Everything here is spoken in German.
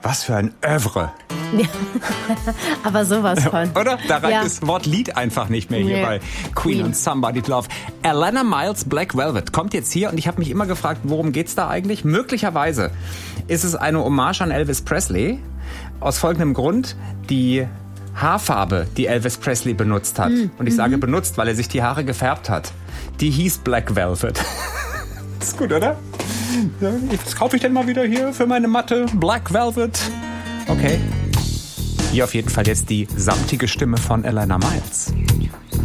Was für ein Oeuvre. Ja. Aber sowas von. Oder? Da reicht das Wort Lied einfach nicht mehr hier bei Queen und Somebody to Love. Alannah Myles, Black Velvet, kommt jetzt hier und ich habe mich immer gefragt, worum geht's da eigentlich? Möglicherweise ist es eine Hommage an Elvis Presley. Aus folgendem Grund, die Haarfarbe, die Elvis Presley benutzt hat, und ich sage benutzt, weil er sich die Haare gefärbt hat, die hieß Black Velvet. Das ist gut, oder? Das kaufe ich denn mal wieder hier für meine Matte. Black Velvet. Okay. Hier auf jeden Fall jetzt die samtige Stimme von Alannah Myles.